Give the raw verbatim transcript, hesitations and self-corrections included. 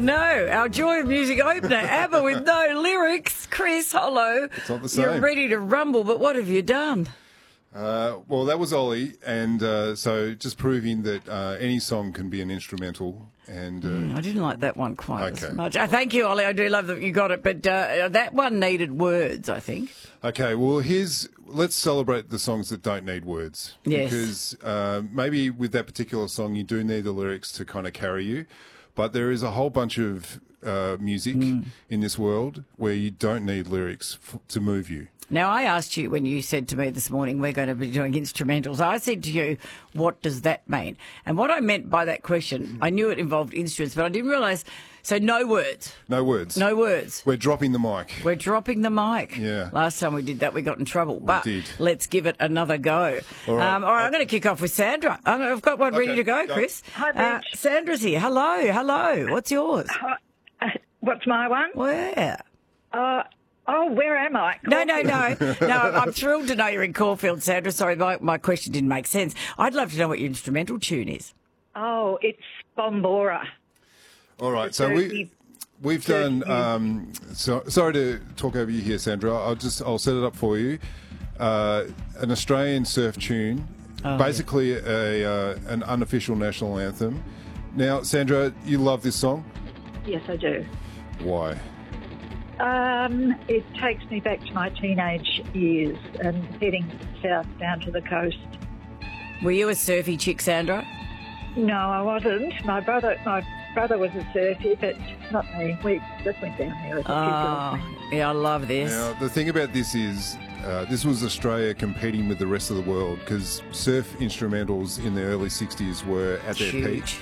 no, our Joy of Music opener, ABBA with no lyrics. Chris, hello. It's not the same. You're ready to rumble, but what have you done? Uh, well, that was Ollie, and uh, so just proving that uh, any song can be an instrumental. And uh, Mm, I didn't like that one quite Okay. as much. Uh, thank you, Ollie. I do love that you got it, but uh, that one needed words, I think. okay, well, here's let's celebrate the songs that don't need words. Yes. Because uh, maybe with that particular song, you do need the lyrics to kind of carry you, but there is a whole bunch of uh, music Mm. in this world where you don't need lyrics f- to move you. Now, I asked you when you said to me this morning, we're going to be doing instrumentals. I said to you, what does that mean? And what I meant by that question, I knew it involved instruments, but I didn't realise. So no words. No words. No words. We're dropping the mic. We're dropping the mic. Yeah. Last time we did that, we got in trouble. But did. let's give it another go. All right. Um, all right, I'm going to kick off with Sandra. Um, I've got one ready Okay, to go, go. Chris. Hi, uh, Mitch. Sandra's here. Hello, hello. What's yours? Uh, what's my one? Where? Uh, oh, where am I? No, no, no. No, I'm thrilled to know you're in Caulfield, Sandra. Sorry, my, my question didn't make sense. I'd love to know what your instrumental tune is. Oh, it's Bombora. All right, so Dirty- we we've done. Um, so, sorry to talk over you here, Sandra. I'll just I'll set it up for you. Uh, an Australian surf tune, Oh, basically a uh, an unofficial national anthem. Now, Sandra, you love this song. Yes, I do. Why? Um, it takes me back to my teenage years and heading south down to the coast. Were you a surfy chick, Sandra? No, I wasn't. My brother, my brother was a surfer, but not me. We just went down there as a few Oh, girls. yeah, I love this. Now, the thing about this is, uh, this was Australia competing with the rest of the world because surf instrumentals in the early sixties were at their Huge. peak.